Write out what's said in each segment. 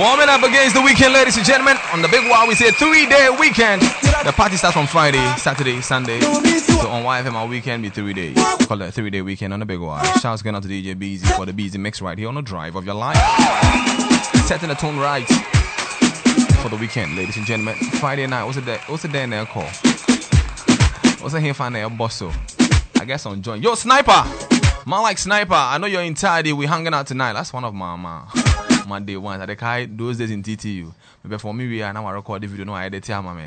Warming up against the weekend, ladies and gentlemen. On the big wall, we say 3-day weekend. The party starts from Friday, Saturday, Sunday. So on YFM, our weekend be 3 days. We call it a 3-day weekend on the big wall. Shouts going out to DJ Beezy for the Beezy mix right here on the drive of your life. Setting the tone right for the weekend, ladies and gentlemen. Friday night, what's the day in there called? What's the here find there, bosso? I guess I'm joining. Yo, Sniper! Man like Sniper, I know you're in Tidy. We hanging out tonight. That's one of my day ones. I think those days in TTU. Maybe for me, we are now record the video. No, I did tell my man.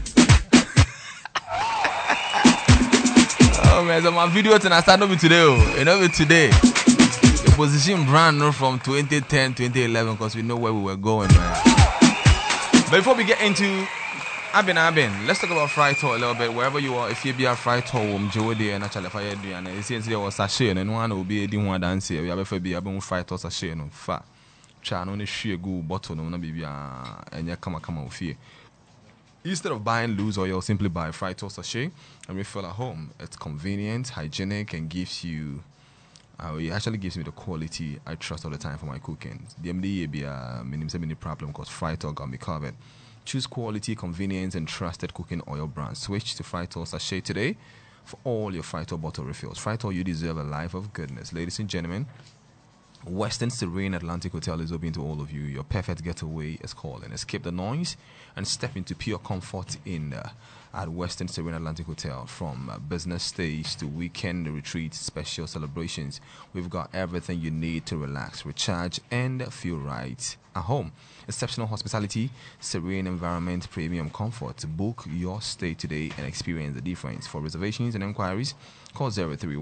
Oh man, so my video tonight start over today. You know today. The position brand new from 2010, 2011 because we know where we were going, man. But before we get into Abin, let's talk about Fry Tour a little bit. Wherever you are, if you be a Fry Tour, Jody and actually fire do and you see there was sachet and one will be doing one dance here. We have a be a Fry Tour sachet no fat. Try no share good bottle no be and ya come with you. Instead of buying loose oil, simply buy Fry Tour sachet and refill at home. It's convenient, hygienic, and gives you. It actually gives me the quality I trust all the time for my cooking. The MDA be a many problem because Fry Tour got me covered. Choose quality, convenience, and trusted cooking oil brands. Switch to Fry Tour sachet today for all your Fry Tour bottle refills. Fry Tour, you deserve a life of goodness. Ladies and gentlemen, Western Serene Atlantic Hotel is open to all of you. Your perfect getaway is calling. Escape the noise and step into pure comfort at Western Serene Atlantic Hotel. From business stays to weekend retreats, special celebrations, we've got everything you need to relax, recharge, and feel right at home. Exceptional hospitality, serene environment, premium comfort. Book your stay today and experience the difference. For reservations and inquiries, call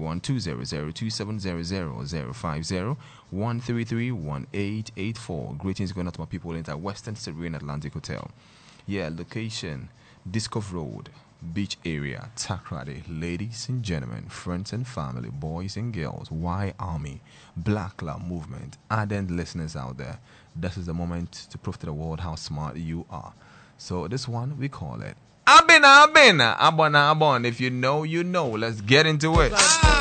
031-200-2700 050-133-1884. Greetings going out to my people in the Western Serene Atlantic Hotel. Yeah, location, Discov Road, beach area, Takrady. Ladies and gentlemen, friends and family, boys and girls, Y Army, Black Lab Movement, ardent listeners out there, this is the moment to prove to the world how smart you are. So this one, we call it Abon. If you know, you know. Let's get into it.